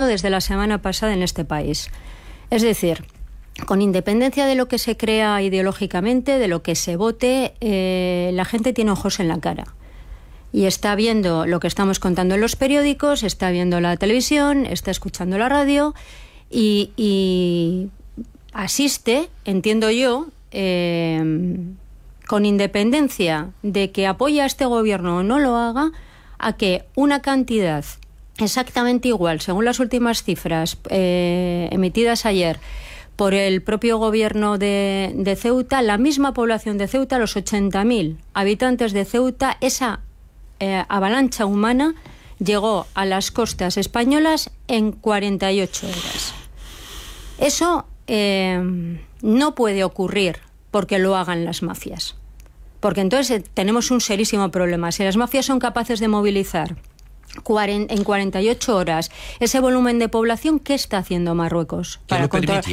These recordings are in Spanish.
desde la semana pasada en este país. Es decir, con independencia de lo que se crea ideológicamente, de lo que se vote, la gente tiene ojos en la cara. Y está viendo lo que estamos contando en los periódicos, está viendo la televisión, está escuchando la radio y asiste, entiendo yo, con independencia de que apoya a este gobierno o no lo haga, a que una cantidad exactamente igual, según las últimas cifras emitidas ayer por el propio gobierno de Ceuta, la misma población de Ceuta, los 80.000 habitantes de Ceuta, esa avalancha humana llegó a las costas españolas en 48 horas. Eso no puede ocurrir porque lo hagan las mafias. Porque entonces tenemos un serísimo problema. Si las mafias son capaces de movilizar en 48 horas ese volumen de población, ¿qué está haciendo Marruecos para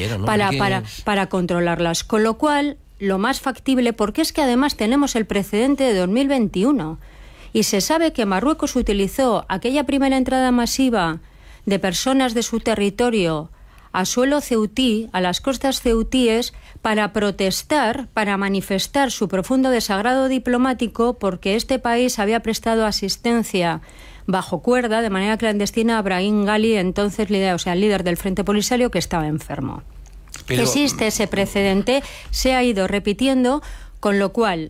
controlarlas? Con lo cual, lo más factible, porque es que además tenemos el precedente de 2021 y se sabe que Marruecos utilizó aquella primera entrada masiva de personas de su territorio a suelo ceutí, a las costas ceutíes, para protestar, para manifestar su profundo desagrado diplomático porque este país había prestado asistencia bajo cuerda, de manera clandestina, a Brahim Ghali, entonces líder del Frente Polisario, que estaba enfermo. Pero existe ese precedente, se ha ido repitiendo, con lo cual,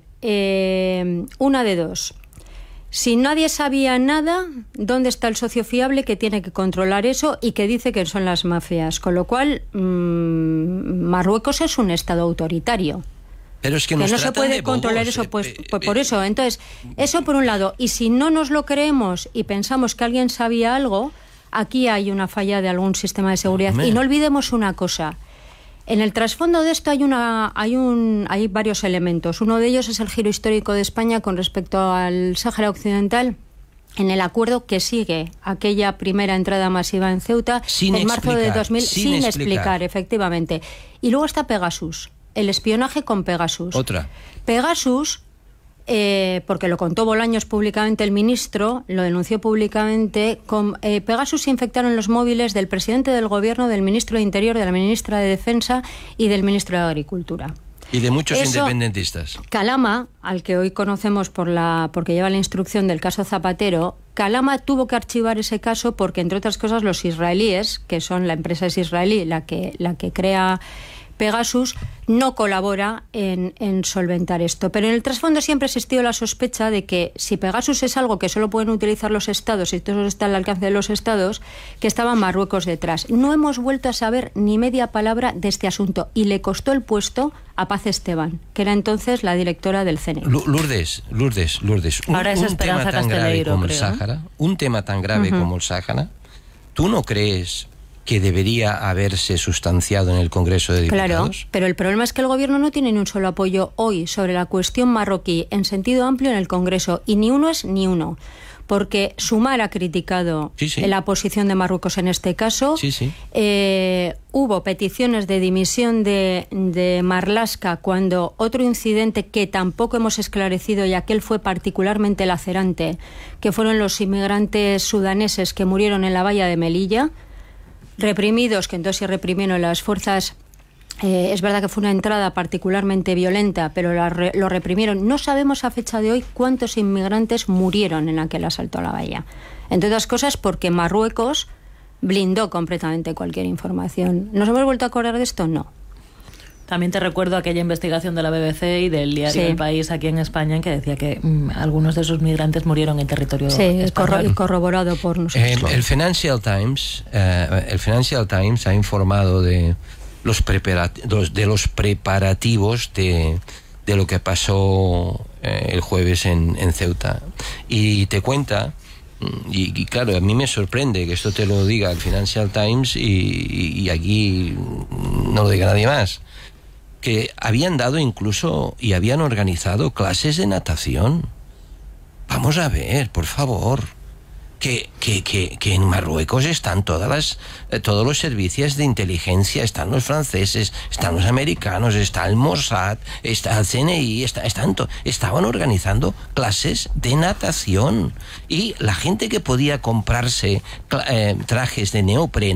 una de dos. Si nadie sabía nada, ¿dónde está el socio fiable que tiene que controlar eso y que dice que son las mafias? Con lo cual, Marruecos es un Estado autoritario. Pero es que no se puede controlar eso, pues por eso. Entonces, eso por un lado. Y si no nos lo creemos y pensamos que alguien sabía algo, aquí hay una falla de algún sistema de seguridad. Y no olvidemos una cosa. En el trasfondo de esto hay varios elementos. Uno de ellos es el giro histórico de España con respecto al Sáhara Occidental, en el acuerdo que sigue aquella primera entrada masiva en Ceuta en marzo de 2000, sin explicar, efectivamente. Y luego está Pegasus, el espionaje con Pegasus. Otra. Pegasus, porque lo contó Bolaños públicamente, el ministro lo denunció públicamente, con Pegasus se infectaron los móviles del presidente del gobierno, del ministro de Interior, de la ministra de Defensa y del ministro de Agricultura. Y de muchos independentistas. Calama, al que hoy conocemos porque lleva la instrucción del caso Zapatero, Calama tuvo que archivar ese caso porque, entre otras cosas, los israelíes, que son la empresa es israelí, la que crea Pegasus, no colabora en solventar esto. Pero en el trasfondo siempre ha existido la sospecha de que si Pegasus es algo que solo pueden utilizar los estados y todo está al alcance de los estados, que estaba Marruecos detrás. No hemos vuelto a saber ni media palabra de este asunto y le costó el puesto a Paz Esteban, que era entonces la directora del CNI. Lourdes. Ahora es Esperanza Casteleiro, creo. Un tema tan grave como el Sáhara, ¿tú no crees que debería haberse sustanciado en el Congreso de Diputados? Claro, pero el problema es que el Gobierno no tiene ni un solo apoyo hoy sobre la cuestión marroquí en sentido amplio en el Congreso, y ni uno es ni uno. Porque Sumar ha criticado la posición de Marruecos en este caso. Hubo peticiones de dimisión de Marlaska cuando otro incidente que tampoco hemos esclarecido, y aquel fue particularmente lacerante, que fueron los inmigrantes sudaneses que murieron en la valla de Melilla, reprimidos, que entonces se reprimieron las fuerzas. Es verdad que fue una entrada particularmente violenta, pero lo reprimieron. No sabemos a fecha de hoy cuántos inmigrantes murieron en aquel asalto a la valla. Entre otras cosas porque Marruecos blindó completamente cualquier información. ¿Nos hemos vuelto a acordar de esto? No. También te recuerdo aquella investigación de la BBC y del diario El País aquí en España, que decía que algunos de esos migrantes murieron en territorio español. Corroborado por nosotros. El Financial Times ha informado de los preparativos de lo que pasó el jueves en Ceuta. Y te cuenta, y claro, a mí me sorprende que esto te lo diga el Financial Times y aquí no lo diga nadie más, que habían dado incluso y habían organizado clases de natación. Vamos a ver, por favor, que en Marruecos están todos los servicios de inteligencia, están los franceses, están los americanos, está el Mossad, está el CNI, estaban organizando clases de natación, y la gente que podía comprarse trajes de neopreno